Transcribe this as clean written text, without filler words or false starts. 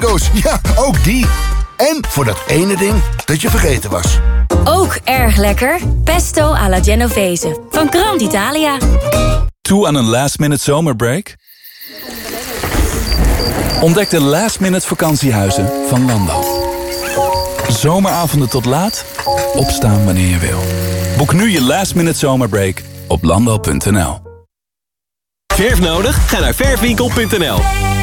Goos, ja, ook die. En voor dat ene ding dat je vergeten was. Ook erg lekker. Pesto alla Genovese. Van Grand Italia. Toe aan een last-minute zomerbreak? Ontdek de last-minute vakantiehuizen van Lando. Zomeravonden tot laat, opstaan wanneer je wil. Boek nu je last-minute zomerbreak op lando.nl. Verf nodig? Ga naar verfwinkel.nl.